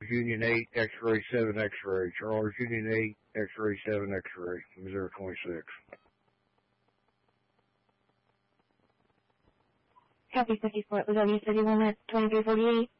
Union 8, X-ray 7 X-ray. Charles Union 8, X-ray 7 X-ray. 026. Copy 54 at Lagonia 31 at 2348.